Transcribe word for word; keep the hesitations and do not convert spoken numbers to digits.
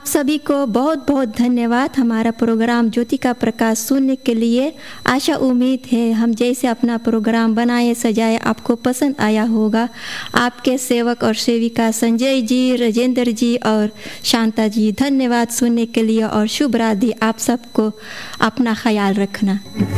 आप सभी को बहुत बहुत धन्यवाद हमारा प्रोग्राम ज्योति का प्रकाश सुनने के लिए। आशा उम्मीद है हम जैसे अपना प्रोग्राम बनाए सजाए आपको पसंद आया होगा। आपके सेवक और सेविका संजय जी, राजेंद्र जी और शांता जी, धन्यवाद सुनने के लिए और शुभ रात्रि। आप सबको अपना ख्याल रखना।